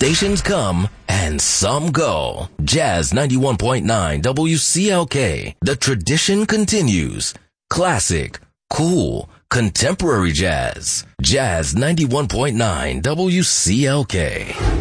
Stations come and some go. Jazz 91.9 WCLK. The tradition continues. Classic, cool, contemporary jazz. Jazz 91.9 WCLK.